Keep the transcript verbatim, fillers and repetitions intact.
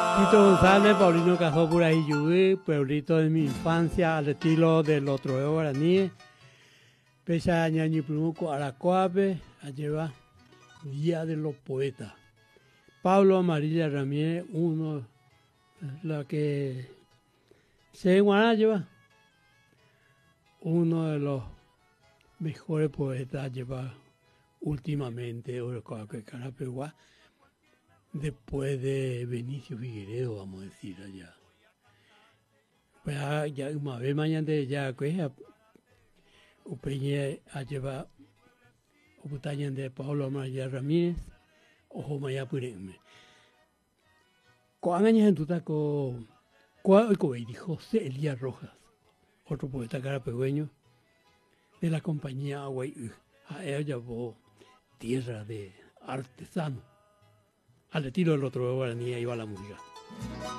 Tito González, Paulino Cazó por ahí, Yubí, pueblito de mi infancia, al estilo del otro de guaraní. Pesa ñañi Prumuco, Aracuape, lleva Día de los Poetas. Pablo Amarilla Ramírez, uno, la que se guaraná lleva, uno de los mejores poetas lleva últimamente, después de Benicio Figueredo, vamos a decir allá. Pues ya una vez mañana ya que o peñe a llevar o putañan de Pablo Amarilla Ramírez o Maya Pureme. Cuando años en tu taco, cuál dijo José Elías Rojas, otro poeta carapegüeño de la compañía Agüey, a él llamó Tierra de Artesano. Al estilo del otro guaraní iba la música.